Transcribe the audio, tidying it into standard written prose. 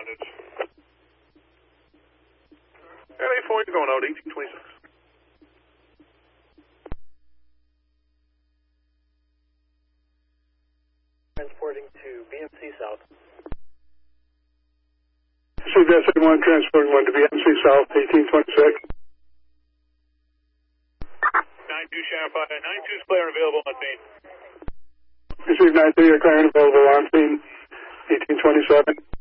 responded. LA4, you're going out 1826. Transporting to BMC South. Suggested 1, transporting 1 to BMC South, 1826. 92 Shannon 5, 92's clear and available on scene. Received 93, you're clear and available on scene, 1827.